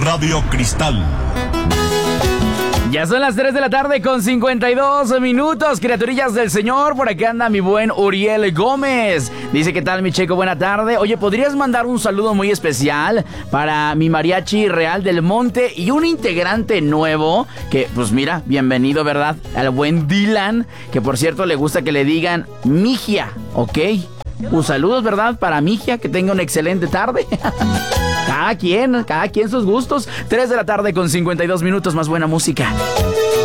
Radio Cristal. Ya son las 3 de la tarde con 52 minutos, criaturillas del Señor. Por aquí anda mi buen Uriel Gómez. Dice, ¿qué tal, mi Checo? Buena tarde. Oye, ¿podrías mandar un saludo muy especial para mi mariachi Real del Monte y un integrante nuevo? Que, pues mira, bienvenido, ¿verdad? Al buen Dylan, que por cierto le gusta que le digan Migia, ¿ok? Pues saludos, ¿verdad? Para Migia, que tenga una excelente tarde. Cada quien sus gustos. 3 de la tarde con 52 minutos, más buena música.